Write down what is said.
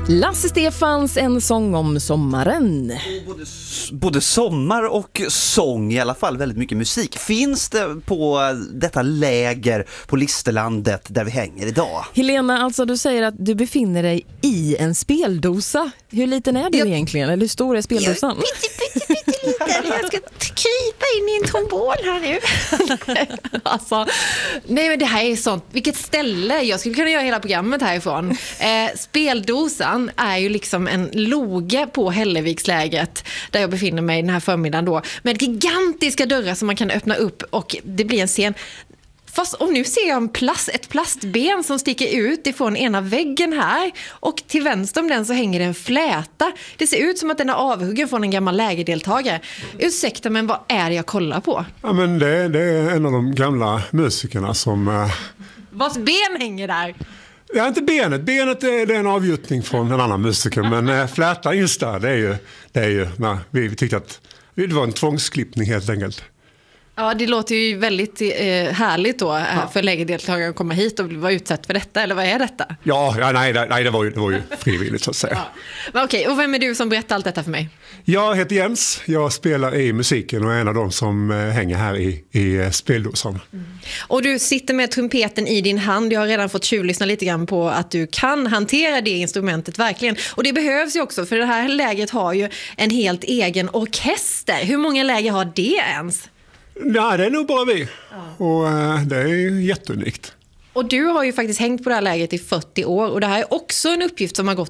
Lasse Stefans, en sång om sommaren. Både sommar och sång, i alla fall väldigt mycket musik. Finns det på detta läger på Listerlandet där vi hänger idag? Helena, alltså du säger att du befinner dig i en speldosa. Hur liten är den egentligen? Eller hur stor är speldosan? Pytteliten. Jag ska krypa in i en trombon här nu. Alltså, nej men det här är sånt. Vilket ställe. Jag skulle kunna göra hela programmet härifrån. Speldosan är ju liksom en loge på Hällevikslägret där jag befinner mig den här förmiddagen då. Med gigantiska dörrar som man kan öppna upp och det blir en scen. Fast, och nu ser jag ett plastben som sticker ut ifrån ena väggen här. Och till vänster om den så hänger det en fläta. Det ser ut som att den är avhuggen från en gammal lägerdeltagare. Ursäkta, men vad är det jag kollar på? Ja, men det är en av de gamla musikerna som... Vars ben hänger där? Ja, inte benet. Benet är en avgjutning från en annan musiker. Men flätan just där, det är ju nej, vi tyckte att det var en tvångsklippning helt enkelt. Ja, det låter ju väldigt härligt då för lägerdeltagare att komma hit och vara utsatt för detta, eller vad är detta? Nej, det var ju frivilligt så att säga. Ja. Okej, och vem är du som berättar allt detta för mig? Jag heter Jens, jag spelar i musiken och är en av dem som hänger här i speldosan. Mm. Och du sitter med trumpeten i din hand. Jag har redan fått tjuvlyssna lite grann på att du kan hantera det instrumentet verkligen. Och det behövs ju också, för det här läget har ju en helt egen orkester. Hur många läger har det ens? Nej, det är nog bara vi. Ja. Och det är ju jätteunikt. Och du har ju faktiskt hängt på det här läget i 40 år. Och det här är också en uppgift som har gått